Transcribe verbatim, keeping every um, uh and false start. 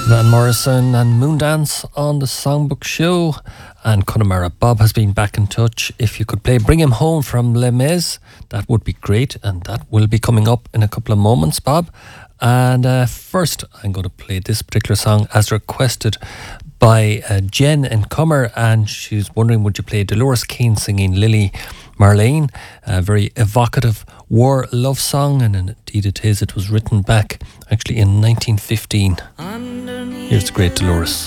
Van Morrison and Moondance on the Songbook Show. And Connemara Bob has been back in touch. If you could play Bring Him Home from Les Mis, that would be great. And that will be coming up in a couple of moments, Bob. And uh, first, I'm going to play this particular song as requested by uh, Jen in Comer. And she's wondering, would you play Dolores Keane singing Lily Marlene? A very evocative war love song. And indeed it is. It was written back actually in nineteen fifteen. Here's the great Dolores.